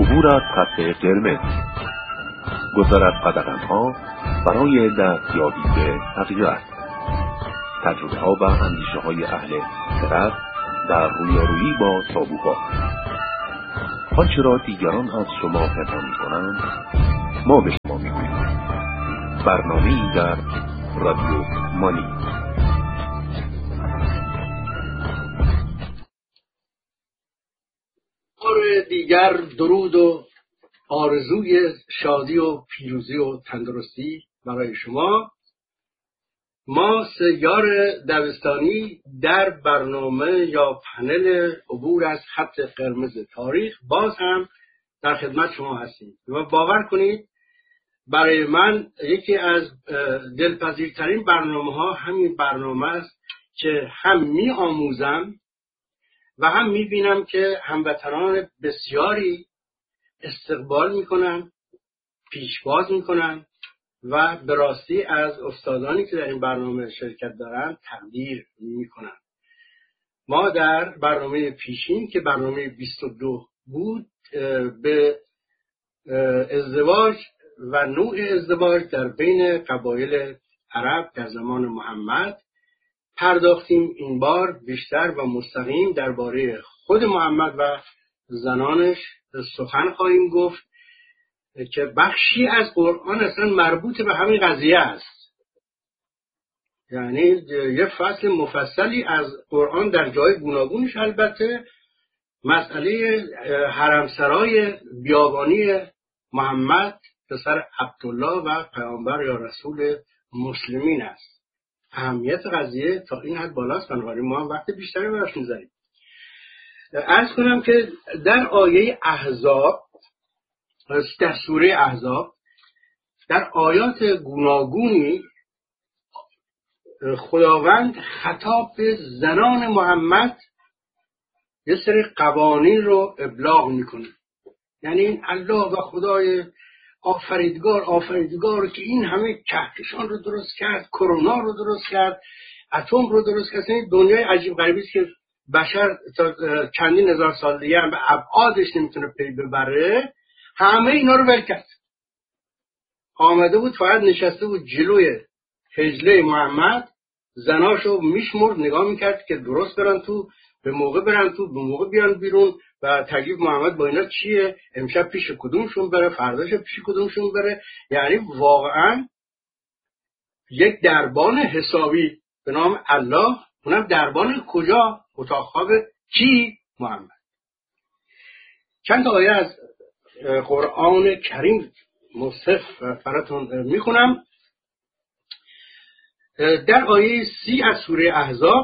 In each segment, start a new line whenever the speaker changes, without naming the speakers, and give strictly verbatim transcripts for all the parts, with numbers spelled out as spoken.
عبور از خط قرمز، گذر از قدغن‌ها برای دستیابی به حقیقت، تجربه ها و اندیشه های اهل خرد در رویارویی با تابوها. آنچه را دیگران از شما پنهان می‌کنند ما به شما می‌گوییم. برنامه‌ای در رادیو مانی.
بار دیگر درود و آرزوی شادی و پیروزی و تندرستی برای شما. ما سیار دبستانی در برنامه یا پنل عبور از خط قرمز تاریخ باز هم در خدمت شما هستیم و باور کنید برای من یکی از دلپذیرترین برنامه ها همین برنامه است که هم می آموزم و هم می بینم که هموطنان بسیاری استقبال می کنن، پیشواز می کنن و به راستی از استادانی که در این برنامه شرکت دارن تقدیر می کنن. ما در برنامه پیشین که برنامه بیست و دو بود به ازدواج و نوع ازدواج در بین قبایل عرب در زمان محمد پرداختیم. این بار بیشتر و مستقیم درباره خود محمد و زنانش سخن خواهیم گفت که بخشی از قرآن اصلا مربوط به همین قضیه است. یعنی یه فصل مفصلی از قرآن در جای گوناگونش البته مسئله حرمسرای بیابانی محمد پسر عبدالله و پیامبر یا رسول مسلمین است. اهمیت قضیه تا این حد بالاست، بنابراین ما هم وقت بیشتری براش می‌ذاریم. عرض کنم که در آیه احزاب، در سوره احزاب، در آیات گوناگونی خداوند خطاب به زنان محمد یه سری قوانین رو ابلاغ میکنه. یعنی این الله و خدای آفریدگار آفریدگار که این همه کهکشان رو درست کرد، کرونا رو درست کرد، اتم رو درست کرد، این دنیای عجیب غریبی است که بشر تا چندین هزار سال دیگه هم به ابعادش نمیتونه پی ببره. همه اینا رو ول کرد، آمده بود فقط نشسته بود جلوی حجله محمد، زناشو میشمرد، نگاه میکرد که درست برن تو، به موقع برن تو، به موقع بیان بیرون و تکلیف محمد با اینا چیه، امشب پیش کدومشون بره، فرداش پیش کدومشون بره. یعنی واقعا یک دربان حسابی به نام الله. اونم دربان کجا؟ اتاق خواب کی؟ محمد. چند تا آیه از قرآن کریم مصحف براتون میخونم. در آیه سی از سوره احزاب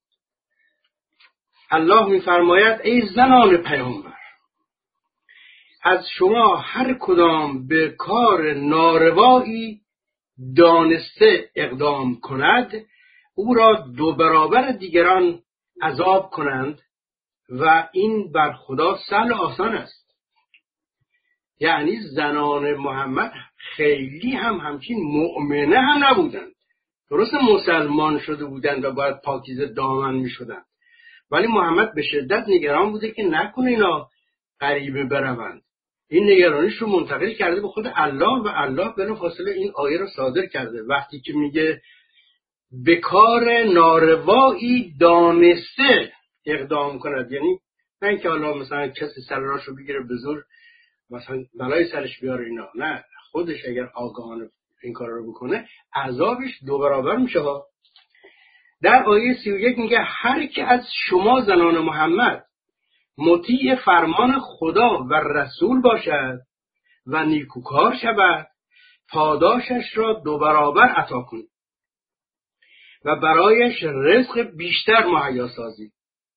الله میفرماید ای زنان پیامبر، از شما هر کدام به کار ناروایی دانسته اقدام کند او را دو برابر دیگران عذاب کنند و این بر خدا سهل و آسان است. یعنی زنان محمد خیلی هم همچین مؤمنه هم نبودند. درست مسلمان شده بودند و باید پاکیزه دامن می شدند، ولی محمد به شدت نگران بوده که نکنه اینا غریبه بروند. این نگرانیش رو منتقل کرده به خود الله و الله بلافاصله این آیه رو صادر کرده وقتی که میگه به کار ناروایی دانسته اقدام کند. یعنی نه اینکه حالا مثلا کسی سرراشو بگیره به زور مثلا بلای سرش بیاره اینا، نه، خودش اگر آگاهانه این کار رو بکنه عذابش دو برابر میشه ها. در آیه سی و یک میگه هر که از شما زنان محمد مطیع فرمان خدا و رسول باشد و نیکوکار شود پاداشش را دو برابر عطا کنید و برایش رزق بیشتر مهیا سازید.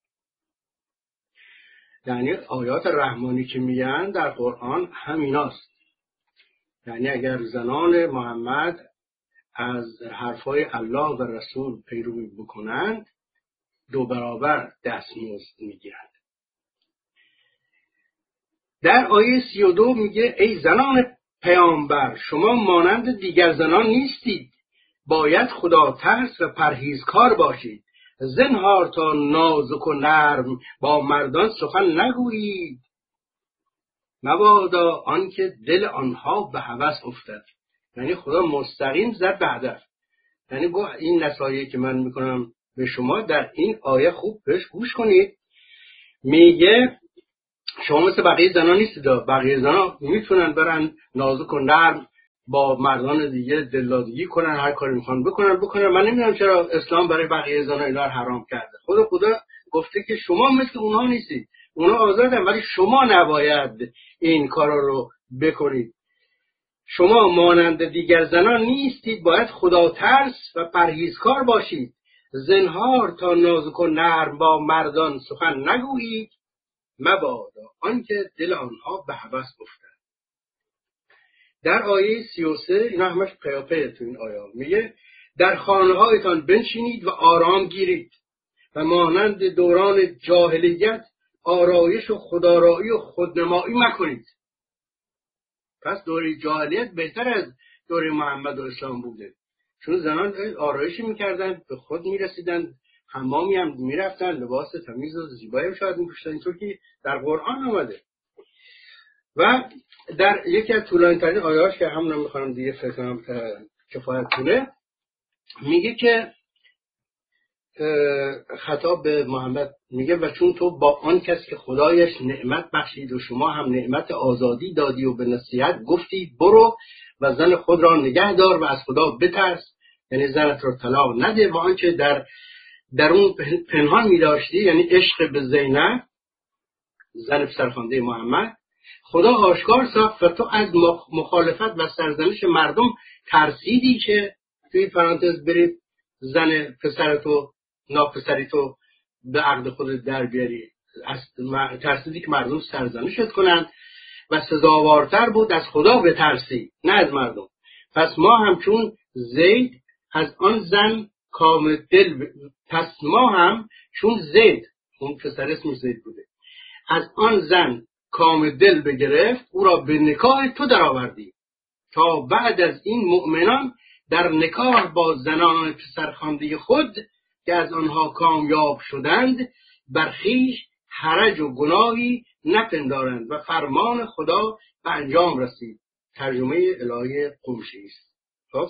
یعنی آیات رحمانی که میگن در قرآن همیناست. یعنی اگر زنان محمد از حرفای الله و رسول پیروی بکنند دو برابر دستمزد میگیرند. در آیه سی و دو میگه ای زنان پیامبر شما مانند دیگر زنان نیستید، باید خدا ترس و پرهیزکار باشید، زنهار تا نازک و نرم با مردان سخن نگویید. مبادا آنکه دل آنها به هوس افتد. یعنی خدا مستقیم زد به هدف. یعنی گفت این نصایحی که من میکنم به شما در این آیه خوب بهش گوش کنید. میگه شما مثل بقیه زنان نیستید. بقیه زنان میتونن برن نازک و نرم با مردان دیگه دلدادگی کنن، هر کاری میخوان بکنن بکنن. من نمیدونم چرا اسلام برای بقیه زنان اینا رو حرام کرده. خود خدا گفته که شما مثل اونها نیستید، اونها آزادن ولی شما نباید این کارا رو بکنید. شما مانند دیگر زنان نیستید، باید خدا ترس و پرهیزکار باشید. زنهار تا نازک و نرم با مردان سخن نگویید، مبادا آنکه دل آنها به هوس افتد. در آیه سی و سه اینا همش پیاپی تو این آیه میگه در خانه‌هایتان بنشینید و آرام گیرید و مانند دوران جاهلیت آرایش و خودآرایی و خودنمایی مکنید. پس دوره جاهلیت بهتر از دوره محمد و اسلام بوده، چون زنان آرایشی میکردن، به خود میرسیدن، حمامی هم میرفتن، لباس تمیز و زیبایی هم شاید میپوشیدن، اینطور که در قرآن آمده. و در یکی از طولانی ترین آیه‌هاش که همون رو میخوام دیگه فکر کنم کفایت کنه، میگه که خطاب به محمد میگه و چون تو با آن کسی که خدایش نعمت بخشید و شما هم نعمت آزادی دادی و به نصیحت گفتی برو و زن خود را نگه دار و از خدا بترس، یعنی زنت را طلاق نده و آنچه در درون پنهان می‌داشتی، یعنی عشق به زینب زن پسرخوانده محمد، خدا آشکار ساخت و تو از مخالفت و سرزنش مردم ترسیدی که توی پرانتز برید زن پسرتو ناپسری تو به عقد خود در بیاری، ترسیدی که مردم سرزنشت کنند و سزاوارتر بود از خدا بترسی نه از مردم. پس ما هم چون زید از آن زن کام دل ب... پس ما هم چون زید، اون پسر اسمش زید بوده، از آن زن کام دل بگرفت او را به نکاح تو در آوردی تا بعد از این مؤمنان در نکاح با زنان پسرخوانده خود که از آنها کامیاب شدند بر خویش حرج و گناهی نپندارند و فرمان خدا به انجام رسید. ترجمه الهی قمشی است. خب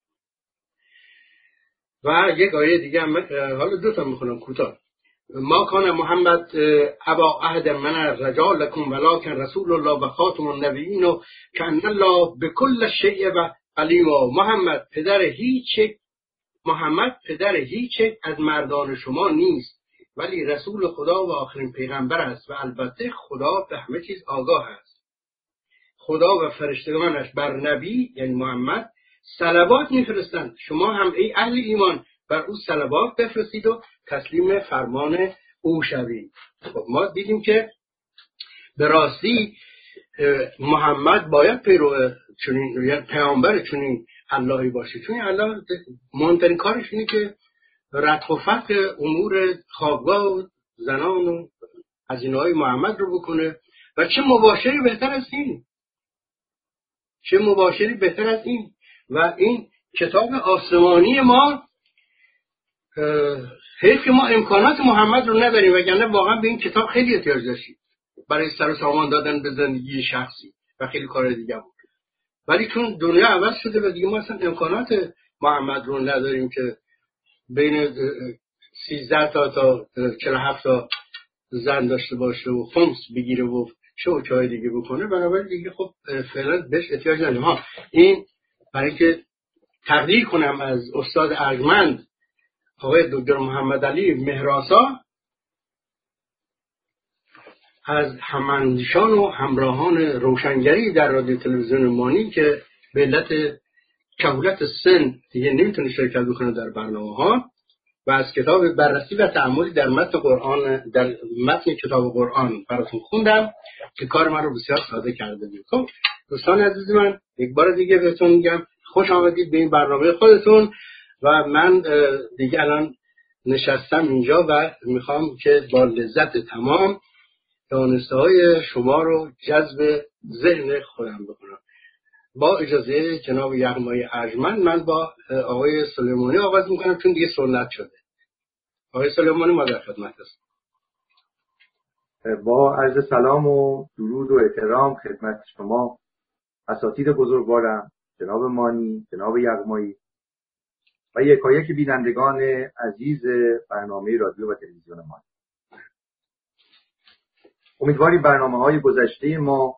و یک آیه دیگه هم حالا دو تا میخونم کوتاه. ما کان محمد ابا احد من رجالکم ولکن رسول الله و خاتم النبیین و کان الله بكل شیء و علیم. محمد پدر هیچ محمد پدر هیچ از مردان شما نیست ولی رسول خدا و آخرین پیغمبر است و البته خدا به همه چیز آگاه است. خدا و فرشتگانش بر نبی یعنی محمد صلوات میفرستند، شما هم ای اهل ایمان بر او صلوات بفرستید و تسلیم فرمان او شوید. خب ما دیدیم که به راستی محمد باید پیرو چنین یا پیامبر چنین اللهی باشه، چون الله مهمترین کارش اینه که رتق و فتق امور خوابگاه و زنان و هزینه‌های محمد رو بکنه. و چه مباشری بهتر از این، چه مباشری بهتر از این. و این کتاب آسمانی ما حیف که ما امکانات محمد رو نداریم، وگرنه واقعا به این کتاب خیلی احتیاج داشتیم برای سر و سامان دادن به زندگی شخصی و خیلی کار دیگه بود. ولی چون دنیا عوض شده و دیگه ما اصلا امکانات محمد رو نداریم که بین سیزده تا تا چهل و هفت تا زن داشته باشه و خمس بگیره و شو چای دیگه بکنه، بنابراین دیگه خب فعلا بهش احتیاج نداریم. ها این برای که تقدیر کنم از استاد ارجمند آقای دکتر محمد علی مهراسا از هماندیشان و همراهان روشنگری در رادیو تلویزیون مانی که به علت کهولت سن دیگه نمیتونه شرکت بکنه در برنامه ها و از کتاب بررسی و تأملی در متن قرآن در متن کتاب قرآن براتون خوندم که کار من رو بسیار ساده کرده بود. خب دوستان عزیز من یک بار دیگه بهتون میگم خوش آمدید به این برنامه خودتون و من دیگه الان نشستم اینجا و میخوام که با لذت تمام دانسته های شما رو جذب ذهن خودم بکنم. با اجازه جناب یغمای ارجمند من با آقای سلیمانی آغاز میکنم چون دیگه سنت شده. آقای سلیمانی ما در خدمت هستیم.
با عرض سلام و درود و احترام خدمت شما اساتید بزرگوارم، جناب مانی، جناب یغمایی و یکایک بینندگان عزیز برنامه رادیو و تلویزیون ما. امیدواریم برنامه‌های گذشته ما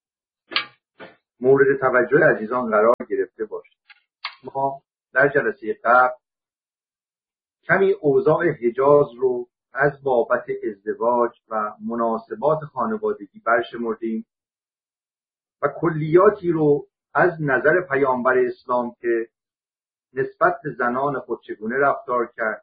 مورد توجه عزیزان قرار گرفته باشد. ما در جلسه قبل کمی اوضاع حجاز رو از بابت ازدواج و مناسبات خانوادگی برشمردیم و کلیاتی رو از نظر پیامبر اسلام که نسبت به زنان خود چگونه رفتار کرد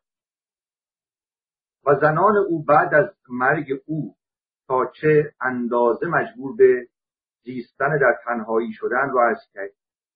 و زنان او بعد از مرگ او تا چه اندازه مجبور به زیستن در تنهایی شدن رو عرض کرد.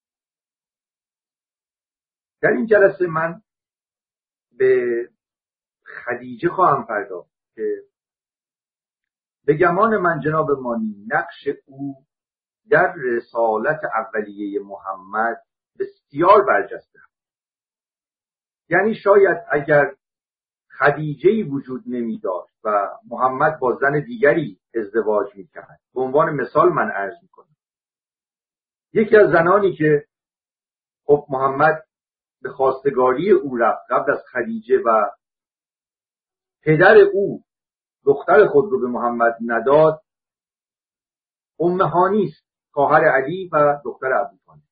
در این جلسه من به خدیجه خواهم پرداخت که به گمان من جناب مانی نقش او در رسالت اولیه محمد بسیار برجسته است. یعنی شاید اگر خدیجه‌ای وجود نمی داشت و محمد با زن دیگری ازدواج می کرد، به عنوان مثال من عرض می کنم، یکی از زنانی که خب محمد به خواستگاری او رفت قبل از خدیجه و پدر او دختر خود رو به محمد نداد، ام هانی است، خواهر علی و دختر ابوطالب.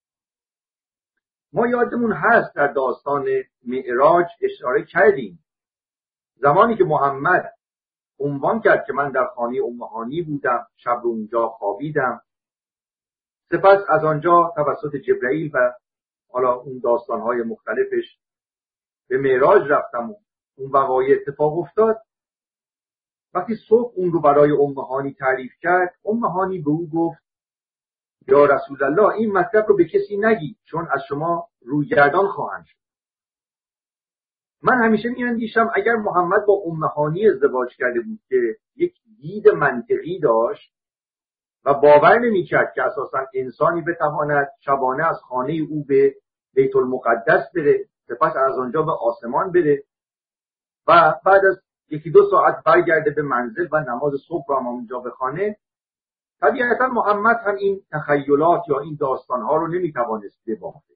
ما یادمون هست در داستان معراج اشاره کردیم زمانی که محمد عنوان کرد که من در خانه ام هانی بودم، شب رو اونجا خوابیدم، سپس از آنجا توسط جبرئیل و حالا اون داستان‌های مختلفش به معراج رفتم و اون وقایع اتفاق افتاد. وقتی صبح اون رو برای ام هانی تعریف کرد، ام هانی به او گفت یا رسول الله این مطلب رو به کسی نگی چون از شما رویگردان خواهند شد. من همیشه میاندیشم اگر محمد با ام هانی ازدواج کرده بود که یک دید منطقی داشت و باور نمی‌کرد که اساساً انسانی بتواند شبانه از خانه او به بیت المقدس بره، سپس از آنجا به آسمان بره و بعد از یکی دو ساعت برگرده به منزل و نماز صبح رو هم اونجا بخوانه، طبیعتا محمد هم این تخیلات یا این داستانها رو نمیتوانست ببافه.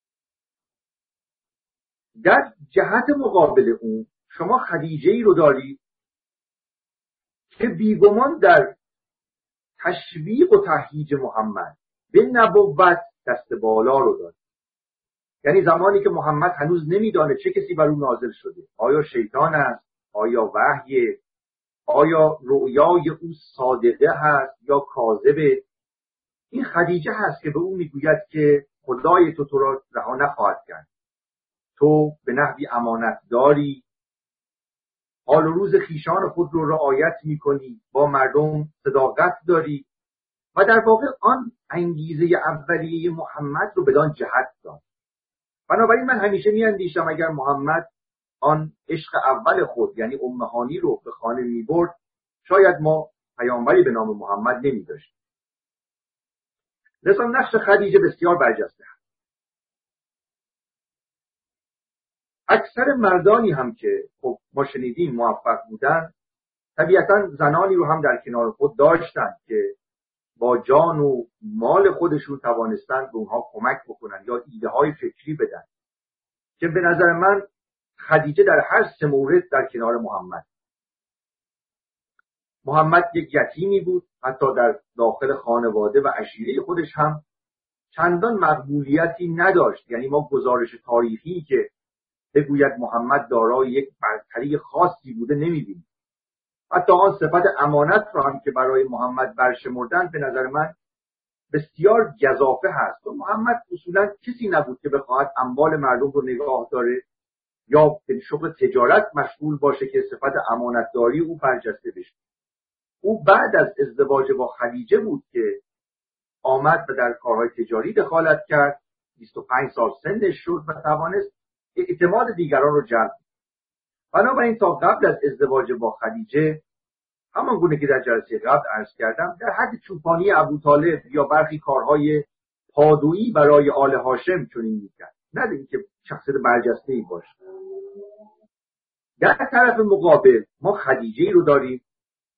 در جهت مقابل اون شما خدیجه‌ای رو دارید که بیگمان در تشویق و تهییج محمد به نبوت دست بالا رو داره. یعنی زمانی که محمد هنوز نمیدانه چه کسی بر او نازل شده، آیا شیطان است، آیا وحی، آیا رؤیای او صادقه هست یا کاذبه، این خدیجه هست که به او میگوید که خدای تو تو را رها نخواهد کرد، تو به نحوی امانت داری، حال و روز خیشان خود رو رعایت میکنی، با مردم صداقت داری و در واقع آن انگیزه اولیه محمد رو بدان جهت داد. بنابراین من همیشه میاندیشم اگر محمد آن عشق اول خود یعنی ام هانی رو به خانه میبرد، شاید ما پیامبری به نام محمد نمیداشتیم. لذا نقش خدیجه بسیار برجسته است. اکثر مردانی هم که خب ما شنیدیم موفق بودن، طبیعتا زنانی رو هم در کنار خود داشتن که با جان و مال خودشون توانستن به اونها کمک بکنن یا ایده های فکری بدن که به نظر من خدیجه در هر سه مورد در کنار محمد. محمد یک یتیمی بود، حتی در داخل خانواده و عشیره خودش هم چندان مقبولیتی نداشت. یعنی ما گزارش تاریخی که بگوید محمد دارای یک برتری خاصی بوده نمی‌بینیم. حتی آن صفت امانت رو هم که برای محمد برشمردن به نظر من بسیار گزافه هست. و محمد اصولا کسی نبود که بخواهد اموال مردم رو نگاه داره یا به شغل تجارت مشغول باشه که صفت امانتداری او برجسته بشه. او بعد از ازدواج با خدیجه بود که آمد و در کارهای تجاری دخالت کرد، بیست و پنج سال سنش شد و توانست اعتماد دیگران رو جلب. بنابراین تا قبل از ازدواج با خدیجه، همان گونه که در جلسه قبل عرض کردم، در حد چوپانی ابوطالب یا برخی کارهای پادویی برای آل هاشم چنین میکرد، نه اینکه شخصیت برجسته‌ای باشه. در طرف مقابل ما خدیجه‌ای رو داریم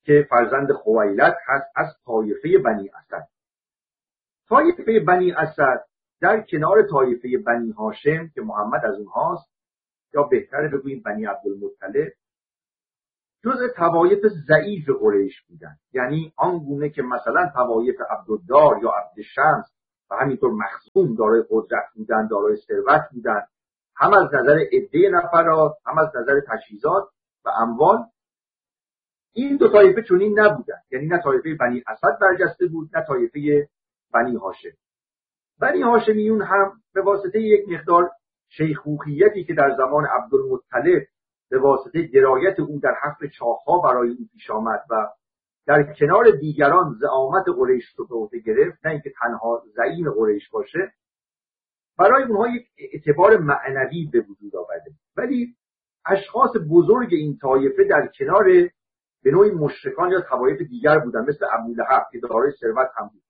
که فرزند خویلد هست از طایفه بنی اسد. طایفه بنی اسد در کنار طایفه بنی هاشم که محمد از اونهاست، یا بهتره بگوییم بنی عبدالمطلب، جزء طوایف ضعیف قریش بودن. یعنی آنگونه که مثلا طوایف عبدالدار یا عبدالشمس و همینطور مخزوم دارای قدرت بودن، دارای ثروت بودن، هم از نظر عده نفرات، هم از نظر تجهیزات و اموال. این دو طایفه چنین نبودن، یعنی نه طایفه بنی اسد برجسته بود، نه طایفه بنی هاشم. بنی هاشمیون هم به واسطه یک مقدار شیخوخیتی که در زمان عبدالمطلب به واسطه درایت او در حق چاه‌ها برای او پیش آمد و در کنار دیگران زعامت قریش رو به عهده گرفت، نه اینکه تنها زعیم قریش باشه، برای اونها یک اعتبار معنوی به وجود آورده. ولی اشخاص بزرگ این طایفه در کنار به نوعی مشرکان یا طوایف دیگر بودن، مثل ابولهب که دارای ثروت هم بود.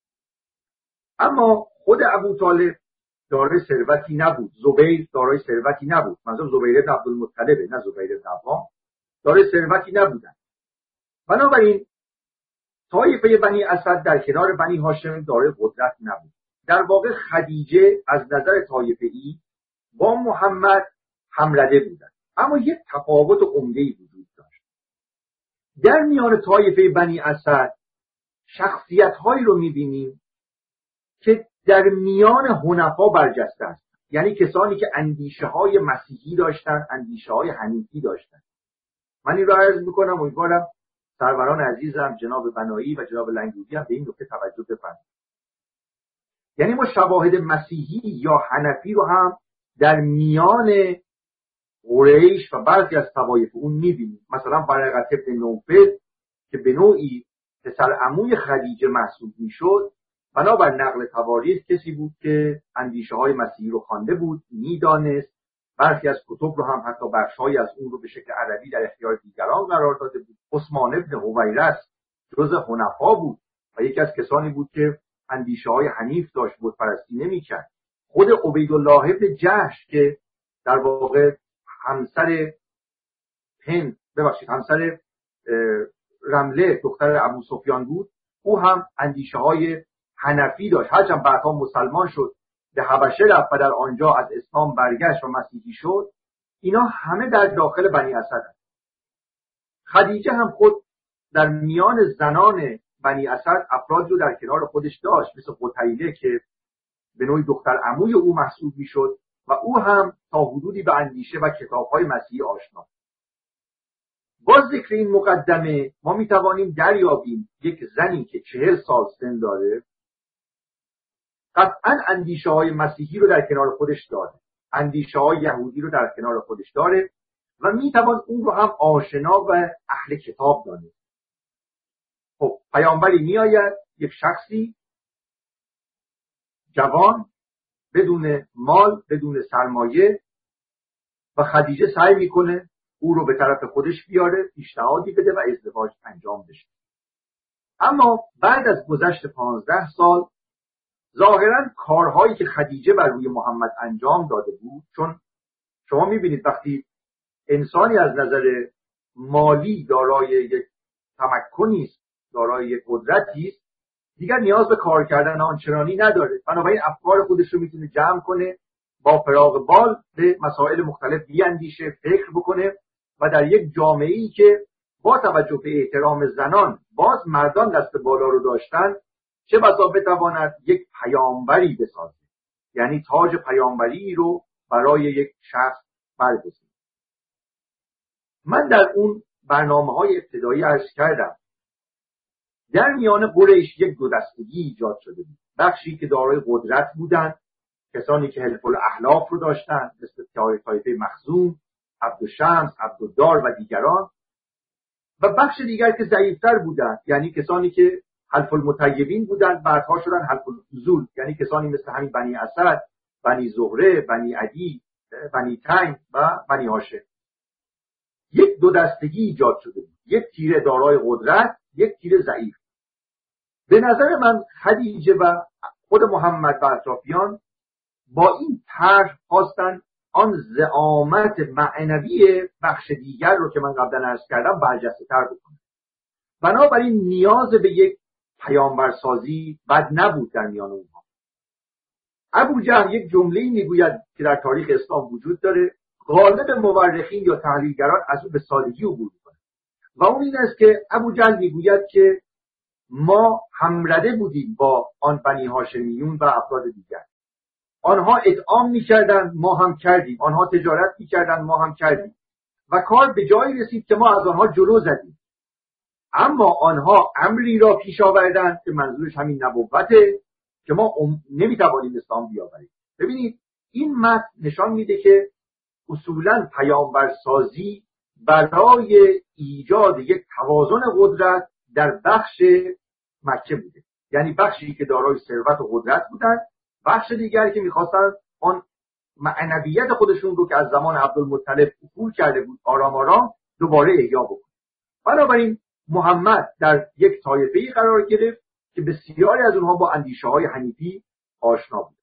اما خود ابوطالب دارای ثروتی نبود، زبیر دارای ثروتی نبود، منظور زبیر بن عبدالمطلبه نه زبیر بن عوام، دارای ثروتی نبودن. بنابراین طایفه بنی اسد در کنار بنی هاشم دارای قدرت نبود. در واقع خدیجه از نظر طایفه ای با محمد همرده بودن، اما یک تفاوت عمده‌ای وجود داشت. در میان طایفه بنی اسد شخصیت‌هایی رو می‌بینیم که در میان حنفا برجسته است، یعنی کسانی که اندیشه‌های مسیحی داشتن، اندیشه‌های حنیفی داشتن. من این رو عرض می‌کنم، امیدوارم سروران عزیزم جناب بنایی و جناب لنگرودی هم به این نکته توجه بفرمایند. یعنی ما شواهد مسیحی یا حنفی رو هم در میان قریش و بعضی از طوایف اون می‌بینیم. مثلا ورقه بن نوفل که به نوعی پسر عموی خدیجه محسوب میشد، بنابر نقل تواریخ کسی بود که اندیشه های مسیحی رو خوانده بود، میدانست، برخی از کتب رو هم حتی بخش‌هایی از اون رو به شکل عربی در اختیار دیگران قرار داده بود. عثمان ابن حویرث جزء حنفا بود و یکی از کسانی بود که اندیشه های حنیف داشت، بت پرستی نمی‌کرد. خود عبیدالله ابن جحش که در واقع همسر هند ببخشید همسر رمله دختر ابو سفیان بود، او هم اندیشه های حنفی داشت. هرچند بعدها مسلمان شد، به حبشه رفت و در آنجا از اسلام برگشت و مسیحی شد. اینا همه در داخل بنی اسد هست. خدیجه هم خود در میان زنان بنی اسد افرادی رو در کنار خودش داشت، مثل قتیله که به نوعی دختر عموی او محسوب میشد و او هم تا حدودی به اندیشه و کتاب‌های مسیحی آشنا. با ذکر این مقدمه ما میتوانیم دریابیم یک زنی که چهل سال سن داره قطعا اندیشه های مسیحی رو در کنار خودش داره، اندیشه های یهودی رو در کنار خودش داره و میتوان اون رو هم آشنا و اهل کتاب دانست. خب پیامبری میآید، یک شخصی جوان بدون مال بدون سرمایه، و خدیجه سعی میکنه او رو به طرف خودش بیاره، پیشنهادی بده و ازدواج انجام بشه. اما بعد از گذشت پانزده سال ظاهرا کارهایی که خدیجه بر روی محمد انجام داده بود، چون شما میبینید وقتی انسانی از نظر مالی دارای یک تمکنی است، دارای یک قدرتی است، دیگر نیاز به کار کردن آنچنانی نداره. بنابراین افکار خودش رو میتونه جمع کنه، با فراغ بال به مسائل مختلف بیاندیشه، فکر بکنه و در یک جامعه‌ای که با توجه به احترام زنان باز مردان دست بالا رو داشتن، چه بسا بتواند یک پیامبری بسازه، یعنی تاج پیامبری رو برای یک شخص برگزینه. من در اون برنامه‌های ابتدایی عرض کردم در میان قریش یک دو دستگی ایجاد شده بود. بخشی که دارای قدرت بودند، کسانی که حلف الاحلاف رو داشتند، مثل طایفه مخزوم، عبدالشمس، عبدالدار و دیگران، و بخش دیگر که ضعیفتر بودند، یعنی کسانی که حلف المطیبین بودند، بعدها شدن حلف الفضول، یعنی کسانی مثل همین بنی اسد، بنی زهره، بنی عدی، بنی تیم و بنی هاشم. یک دو دستگی ایجاد شده بود، یک تیره دارای قدرت، یک تیره ضعیف. به نظر من خدیجه و خود محمد و اطرافیان با این طرح خواستن آن زعامت معنوی بخش دیگر رو که من قبلا عرض کردم برجسته تر بکنن. بنابراین نیاز به یک پیامبرسازی بد نبود در میان اونها. ابو جهل یک جمله‌ای میگوید که در تاریخ اسلام وجود داره، غالب مورخین یا تحلیلگران از اون به سادگی عبور می‌کنند و اون این است که ابو جهل میگوید که ما همرده بودیم با آن بنی هاشمیون و افراد دیگر. آنها اطعام می‌کردند، ما هم کردیم. آنها تجارت می‌کردند، ما هم کردیم. و کار به جایی رسید که ما از آنها جلو زدیم. اما آنها امری را پیش آوردند که منظورش همین نبوته که ما نمی‌توانیم اسلام بیاوریم. ببینید این متن نشان میده که اصولاً پیامبرسازی برای ایجاد یک توازن قدرت در بخش مکه بوده. یعنی بخشی که دارای ثروت و قدرت بودند، بخش دیگری که می‌خواستند آن معنویت خودشون رو که از زمان عبدالمطلب افول کرده بود آرام آرام دوباره احیا بکنه. بنابراین محمد در یک طایفه‌ای قرار گرفت که بسیاری از اونها با اندیشه‌های حنیفی آشنا بود.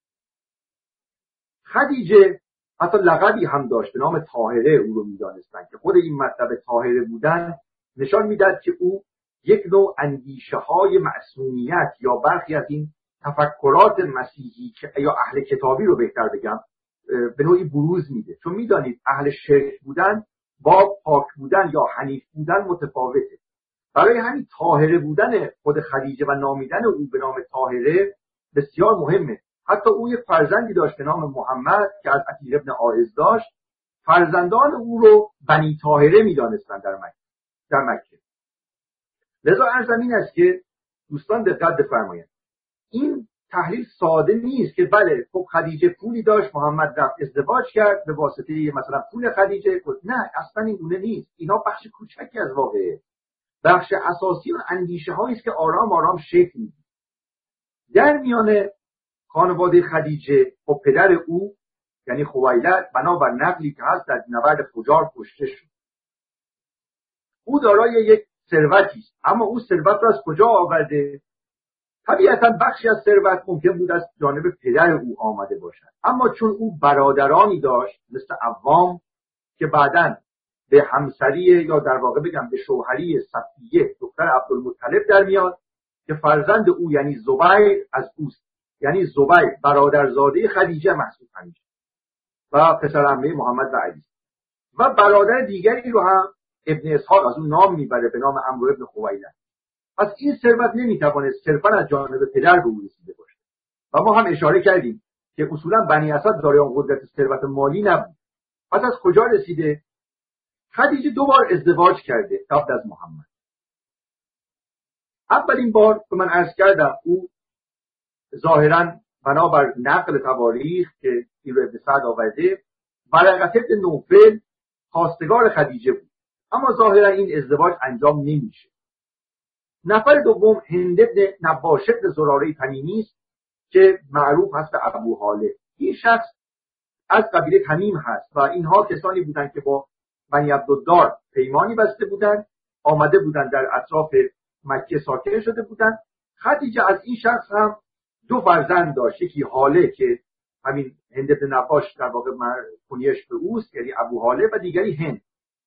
خدیجه حتی لقبی هم داشت به نام طاهره، او رو می‌دانستن که خود این مطلب طاهره بودن نشان میداد که او یک نوع اندیشه‌های معصومیت یا برخی از این تفکرات مسیحی یا اهل کتابی رو بهتر بگم به نوعی بروز میده. چون میدانید اهل شرک بودن با پاک بودن یا حنیف بودن متفاوته. برای همین طاهره بودن خود خدیجه و نامیدن او به نام طاهره بسیار مهمه. حتی او یک فرزندی داشت به نام محمد که از عتیق ابن عائض داشت. فرزندان او رو بنی طاهره میدانستند در مکه. در مکه. لذا عرضم این است که دوستان دقت بفرمایید. این تحلیل ساده نیست که بله خب خدیجه پولی داشت، محمد رفت ازدواج کرد به واسطه مثلا پول خدیجه. نه، اصلا این گونه نیست. اینا بخش کوچکی از واقعه. بخش اساسی و اندیشه هایی است که آرام آرام شکل می‌گیره. در میان خانواده خدیجه و پدر او یعنی خویلد بنابر نقلی که هست در نبرد فجار کشته شد. او دارای یک ثروتی است، اما او ثروت را از کجا آورده؟ طبیعتا بخشی از ثروت ممکن بود از جانب پدر او آمده باشد، اما چون او برادرانی داشت مثل عوام که بعداً به همسری یا در واقع بگم به شوهری صفیه دختر عبدالمطلب در میاد که فرزند او یعنی زبیر از اوست. یعنی زبیر برادرزاده خدیجه محسوب میشه و پسر عمه محمد و علی و برادر دیگری رو هم ابن اسحاق از اون نام میبره به نام عمرو ابن خویلد. پس این ثروت نمیتوانه صرفا از جانب پدر به او رسیده باشه و ما هم اشاره کردیم که اصولا بنی اسد دارای آن قدرت ثروت مالی نبود. پس از کجا رسیده؟ خدیجه دو بار ازدواج کرده قبل از محمد. اولین بار که من عرض کردم او ظاهرا بنابر نقل تواریخ که این رو ابن سعد آورده ورقه ابن نوفل خواستگار خدیجه بود، اما ظاهرا این ازدواج انجام نمیشه. نفر دوم هند ابن نباش ابن زراره تمیمی است که معروف هست به ابو حاله. این شخص از قبیله تمیم هست و اینها کسانی بودند که با بنی عبدالدار پیمانی بسته بودند، آمده بودند در اطراف مکه ساکن شده بودند. خدیجه از این شخص هم دو فرزند داشت، یکی حاله که همین هند ابن نباش در واقع کنیش به اوست یعنی ابو حاله و دیگری هند.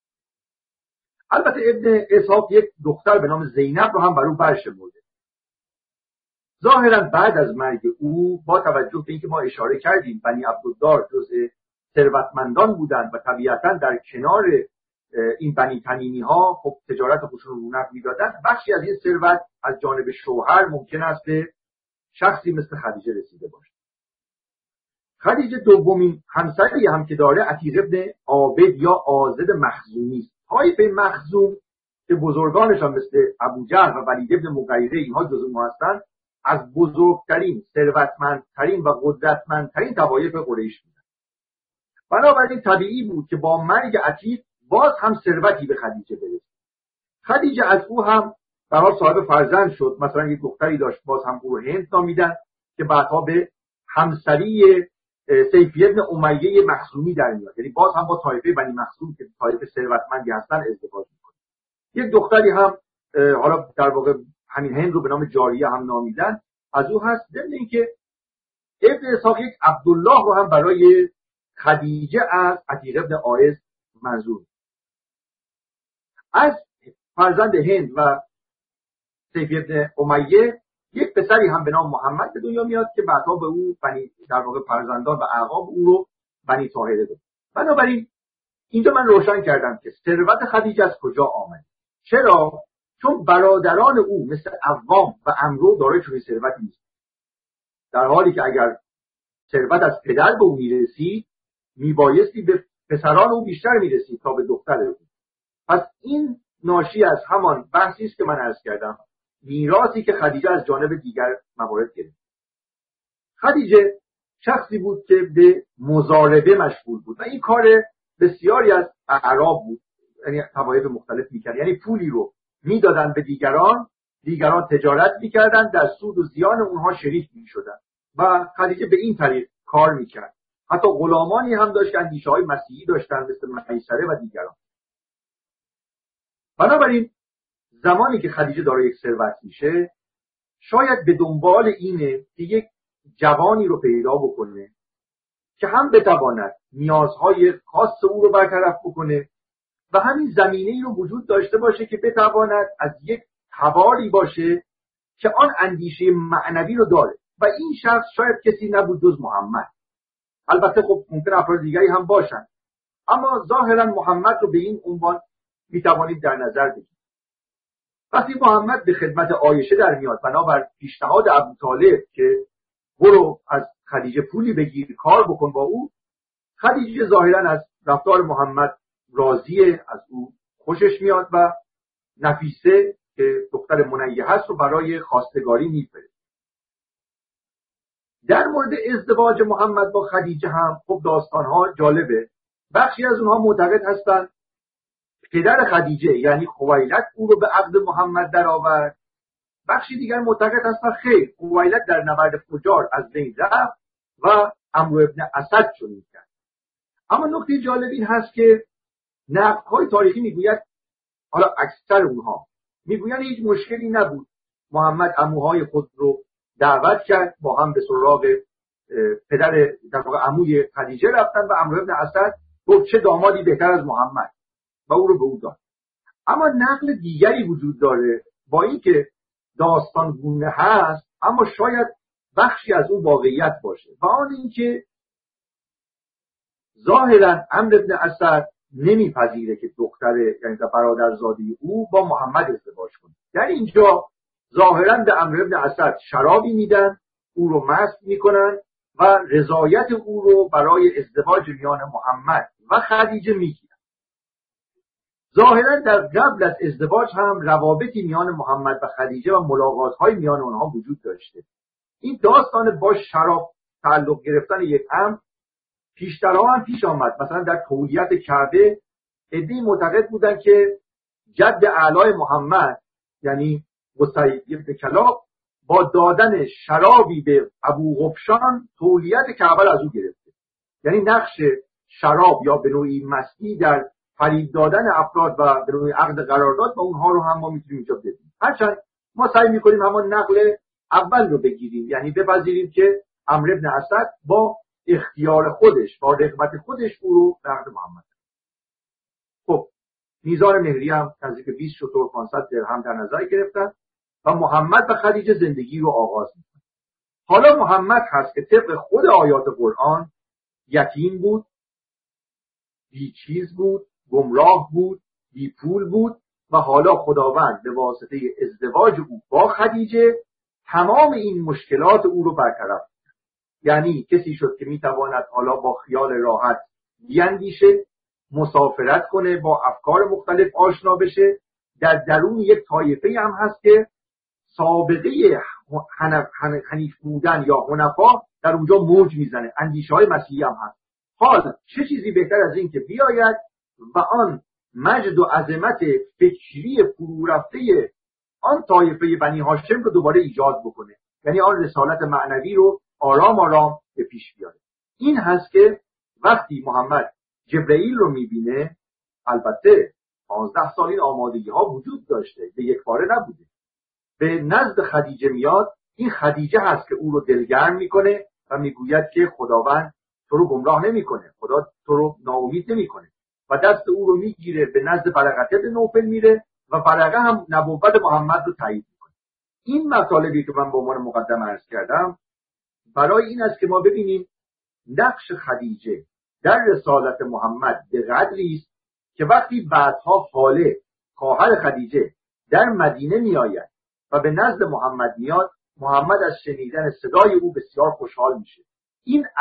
البته ابن اسحاق یک دختر به نام زینب رو هم بر او برشمرده. ظاهرا بعد از مرگ او با توجه به اینکه ما اشاره کردیم بنی عبدالدار جزء ثروتمندان بودند و طبیعتا در کنار این بنی تمیمی ها خب تجارت خودشون رو رونق میدادن، بخشی از این ثروت از جانب شوهر ممکن است به شخصی مثل خدیجه رسیده باشه. خدیجه دومین همسری هم که داره عتیق ابن عابد یا عاضد مخزومی است. طایفه مخزوم که بزرگانشان مثل ابو جهل و ولید ابن مغیره اینها جزو ما هستند، از بزرگترین ثروتمندترین و قدرتمندترین طوایف قریش بودند. بنابراین طبیعی بود که با مرگ عتیق باز هم ثروتی به خدیجه برسید. خدیجه از او هم در حال صاحب فرزند شد. مثلا یک دختری داشت باز هم او رو هند نامیدن که بعدها به همسری سیفی ابن امیه مخزومی در میاد، یعنی باز هم با طایفه بنی مخزوم که طایفه ثروتمندی هستن ازدواج میکنه. یک دختری هم حالا در واقع همین هند رو به نام جاریه هم نامیدن از او هست. ضمن اینکه ابن اسحاق یک عبدالله رو هم برای خدیجه از عتیق ابن عائض منظور. از فرزند هند و سیف ابن امیه یک پسری هم به نام محمد به دنیا میاد که بعدها به او بنی در واقع فرزندان و اعقاب او رو بنی طاهره داد. بنابراین اینجا من روشن کردم که ثروت خدیجه از کجا آمد. چرا؟ چون برادران او مثل عوام و عمرو دارای چنین ثروتی نیست، در حالی که اگر ثروت از پدر به او میرسید میبایستی به پسران او بیشتر میرسید تا به دختر او. پس این ناشی از همان بحثی است که من عرض کردم، میراثی که خدیجه از جانب دیگر موارد گرفت. خدیجه شخصی بود که به مضاربه مشغول بود و این کار بسیاری از اعراب بود، یعنی طوایف مختلف میکرد، یعنی پولی رو میدادن به دیگران، دیگران تجارت میکردن، در سود و زیان اونها شریک میشدن و خدیجه به این طریق کار میکرد. حتی غلامانی هم داشت که اندیشه های مسیحی داشتن مثل میسره و دیگران. بنابراین زمانی که خدیجه دارای یک ثروت میشه شاید به دنبال اینه که یک جوانی رو پیدا بکنه که هم بتواند نیازهای خاص او رو برطرف بکنه و همین زمینه‌ای رو وجود داشته باشه که بتواند از یک تباری باشه که آن اندیشه معنوی رو داره و این شخص شاید کسی نبود جز محمد. البته خب ممکن افراد دیگری هم باشن، اما ظاهرا محمد رو به این عنوان میتوانید در نظر بگیرید. وقتی محمد به خدمت عایشه در میاد بنابر پیشنهاد ابوطالب که برو از خدیجه پولی بگیر کار بکن با او، خدیجه ظاهرا از رفتار محمد راضیه، از او خوشش میاد و نفیسه که دختر منیه هست رو برای خواستگاری میفرسته. در مورد ازدواج محمد با خدیجه هم خب داستانها جالبه. بخشی از اونها معتقد هستند پدر خدیجه یعنی خویلد او رو به عقد محمد درآورد، بخشی دیگر معتقد هستند خیر، خویلد در نبرد فجار از بین رفت و عمرو ابن اسد چنین کرد. اما نکته جالب این هست که نقل‌های تاریخی میگوید، حالا اکثر اونها میگویند هیچ مشکلی نبود، محمد عموهای خود رو دعوت کرد، با هم به سراغ پدر در واقع عموی خدیجه رفتن و عمرو ابن اسد گفت چه دامادی بهتر از محمد و او رو به او داد. اما نقل دیگری وجود داره با اینکه داستان گونه هست اما شاید بخشی از اون واقعیت باشه و آن اینکه ظاهرا عمرو ابن اسد نمیپذیره که دختر یعنی برادرزاده او با محمد ازدواج کنه. در اینجا ظاهرا به عمرو ابن اسد شرابی میدن، او رو مست میکنن و رضایت او رو برای ازدواج میان محمد و خدیجه میگیرن. ظاهرا در قبل از ازدواج هم روابطی میان محمد و خدیجه و ملاقات‌های میان آنها وجود داشته. این داستان با شراب تعلق گرفتن یک امر پیشترها هم پیش آمد. مثلا در تولیت کعبه عده‌ای معتقد بودن که جد اعلای محمد یعنی قصی بن کلاب با دادن شرابی به ابو غفشان تولیت کعبه از او گرفته. یعنی نقش شراب یا به نوعی مستی در فریب دادن افراد و به نوعی عقد قرارداد با اونها رو هم ما میتونیم اینجا ببینیم. هرچند ما سعی میکنیم همان نقل اول رو بگیریم، یعنی بپذیریم که عمرو بن اسد با اختیار خودش با رغبت خودش او رو به عقد محمد. خب میزان مهری هم نزدیک بیست شتر پانصد درهم در نظر گرفتن و محمد و خدیجه زندگی رو آغاز میکنن. حالا محمد هست که طبق خود آیات قرآن یتیم بود، بی چیز بود، گمراه بود، بی پول بود و حالا خداوند به واسطه ازدواج او با خدیجه تمام این مشکلات او رو برطرف کرد. یعنی کسی شد که میتواند حالا با خیال راحت بیاندیشه، مسافرت کنه، با افکار مختلف آشنا بشه. در درون یک طایفه هم هست که سابقه حنیف بودن یا حنفا در اونجا موج میزنه، اندیشه های مسیحی هم هست. حال چه چیزی بهتر از این که بیاید و آن مجد و عظمت فکری فرو رفته آن طایفه بنی هاشم رو دوباره ایجاد بکنه، یعنی آن رسالت معنوی رو آرام آرام به پیش بیاره. این هست که وقتی محمد جبرئیل رو میبینه، البته پانزده سال این آمادگی ها وجود داشته، به یک باره نبوده، به نزد خدیجه میاد. این خدیجه هست که او رو دلگرم میکنه و میگوید که خداوند تو رو گمراه نمیکنه، خدا تو رو ناامید نمیکنه و دست او رو میگیره به نزد برقه بن نوفل میره و برقه هم نبوت محمد رو تایید میکنه. این مطالبی که من به عنوان مقدمه عرض کردم برای این است که ما ببینیم نقش خدیجه در رسالت محمد به قدری است که وقتی بعدها حاله خواهر خدیجه در مدینه میآید و به نزد محمد میاد، محمد از شنیدن صدای او بسیار خوشحال میشه. این